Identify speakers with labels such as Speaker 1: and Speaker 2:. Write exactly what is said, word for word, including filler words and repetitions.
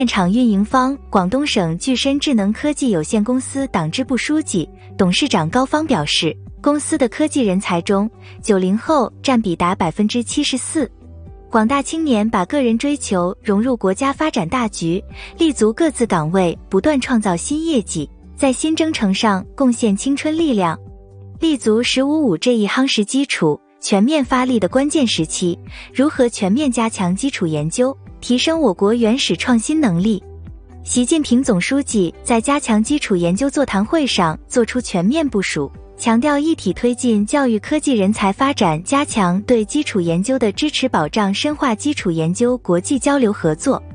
Speaker 1: 现场运营方广东省巨深智能科技有限公司党支部书记、董事长高方表示，公司的科技人才中，九零后占比达 百分之七十四。广大青年把个人追求融入国家发展大局，立足各自岗位，不断创造新业绩，在新征程上贡献青春力量。立足“十五五”这一夯实基础、全面发力的关键时期，如何全面加强基础研究，提升我国原始创新能力？习近平总书记在加强基础研究座谈会上作出全面部署，强调一体推进教育科技人才发展，加强对基础研究的支持保障，深化基础研究国际交流合作，